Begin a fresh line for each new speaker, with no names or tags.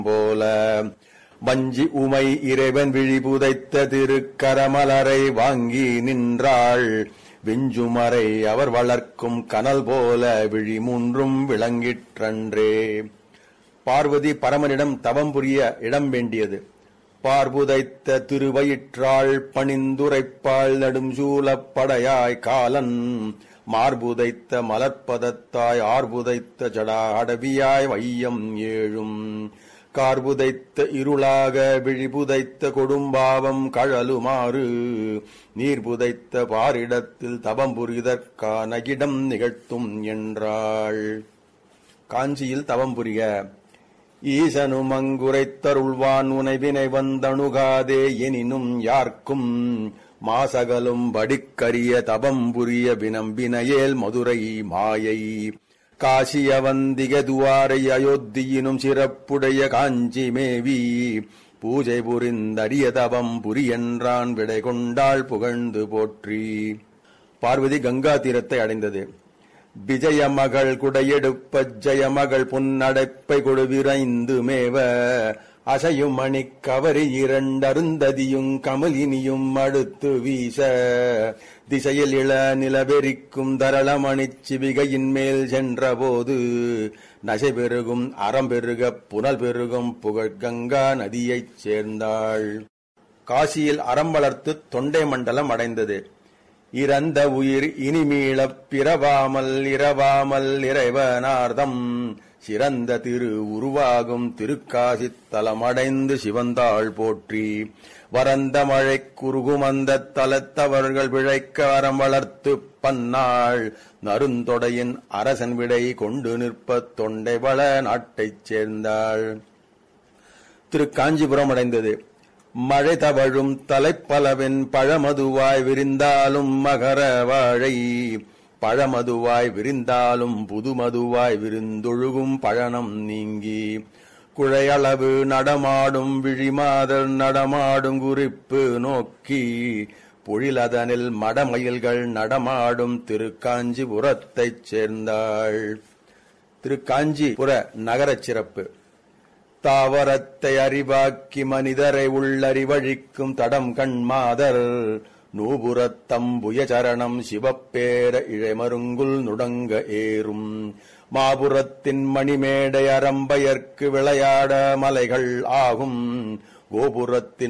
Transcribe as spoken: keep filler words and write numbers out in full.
போல வஞ்சி உமை இறைவன் விழி புதைத்த திருக்கரமலரை வாங்கி நின்றாள். வெஞ்சுமறை அவர் வளர்க்கும் கனல் போல விழி மூன்றும் விளங்கிற்றன்றே. பார்வதி பரமனிடம் தவம் புரிய இடம் வேண்டியது. பார்புதைத்த திருவயிற்றாள் பணிந்துரைப்பாள் நடும் சூலப்படையாய் காலன். மார்புதைத்த மலர்ப்பதத்தாய் ஆர்புதைத்த ஜடா அடவியாய் வையம் ஏழும். கார்புதைத்த இருளாக விழிபுதைத்த கொடும்பாவம் கழலுமாறு. நீர்புதைத்த பாரிடத்தில் தவம் புரிதற்கான இடம் நிகழ்த்தும் என்றாள். காஞ்சியில் தவம் புரிய ஈசனும் அங்குரைத்தருள்வான் உனைவினை வந்தணுகாதே எனினும் யார்க்கும். மாசகலும் வடிக்கரிய தவம் புரிய வினம்பினையேல் மதுரை மாயை. காசியவந்திக துவாரை அயோத்தியினும் சிறப்புடைய காஞ்சி மேவி. பூஜை புரிந்தரிய தவம் புரியென்றான் விடை கொண்டாள் புகழ்ந்து போற்றி. பார்வதி கங்கா தீரத்தை அடைந்தது. விஜய மகள் குடையெடுப்ப ஜெய மகள் புன்னடைப்பை கொடுவிரைந்து மேவ. அசையும் மணி கவரி இரண்டருந்ததியும் கமலினியும் அடுத்து வீச. திசையில் இள நிலவெறிக்கும் தரளமணிச் சிவிகையின் மேல் சென்ற போது. நசை பெருகும் அறம் பெருக புனல் பெருகும் புகழ் கங்கா நதியைச் சேர்ந்தாள். காசியில் அறம் வளர்த்து தொண்டை மண்டலம் அடைந்தது. இறந்த உயிர் இனிமீளப் பிறவாமல் இரவாமல் இறைவனார்தம். சிறந்த திரு உருவாகும் திருக்காசித் தலமடைந்து சிவந்தாள் போற்றி. வரந்த மழை குறுகும் அந்த தலத்தவர்கள் பிழைக்க அறம் வளர்த்து பன்னாள். நருந்தொடையின் அரசன் விடை கொண்டு நிற்ப தொண்டை வள நாட்டைச் சேர்ந்தாள். திரு காஞ்சிபுரம் அடைந்தது. மழை தவழும் தலைப்பலவின் பழமதுவாய் விரிந்தாலும் மகர வாழை. பழமதுவாய் விரிந்தாலும் புதுமதுவாய் விருந்தொழுகும் பழனம் நீங்கி. குழையளவு நடமாடும் விழிமாதர் நடமாடும் குறிப்பு நோக்கி. பொழிலதனில் மடமயில்கள் நடமாடும் திருக்காஞ்சிபுரத்தைச் சேர்ந்தாள். திருக்காஞ்சிபுர நகரச் சிறப்பு. தாவரத்தை அறிவாக்கி மனிதரை உள்ளறிவழிக்கும் தடம் கண்மாதர். நூபுரத்தம்புய சரணம் சிவப்பேர இழைமருங்குல் நுடங்க ஏறும். மாபுரத்தின் மணிமேடை அரம்பயர்க்கு விளையாட மலைகள் ஆகும். கோபுரத்தின்